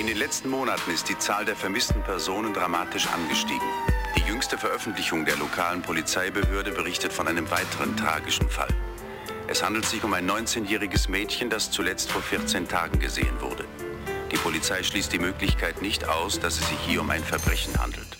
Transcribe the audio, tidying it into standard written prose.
den letzten Monaten ist die Zahl der vermissten Personen dramatisch angestiegen. Die jüngste Veröffentlichung der lokalen Polizeibehörde berichtet von einem weiteren tragischen Fall. Es handelt sich um ein 19-jähriges Mädchen, das zuletzt vor 14 Tagen gesehen wurde. Die Polizei schließt die Möglichkeit nicht aus, dass es sich hier um ein Verbrechen handelt.